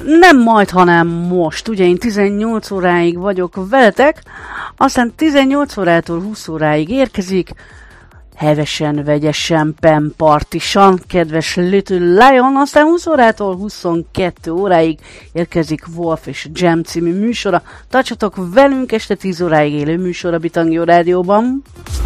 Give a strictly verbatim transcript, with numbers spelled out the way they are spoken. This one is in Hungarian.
Nem majd, hanem most. Ugye én tizennyolc óráig vagyok veletek, aztán tizennyolc órától húsz óráig érkezik hevesen, vegyesen, pempartisan, kedves Little Lion, aztán húsz órától huszonkettő óráig érkezik Wolf és Jam című műsora. Tartsatok velünk este tíz óráig élő műsor a Bitangió Rádióban.